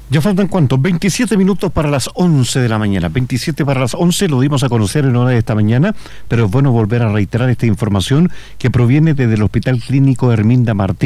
Ya faltan ¿cuántos? 27 minutos para las 11 de la mañana. 27 para las 11, lo dimos a conocer en hora de esta mañana, pero es bueno volver a reiterar esta información que proviene desde el Hospital Clínico Herminda Martínez.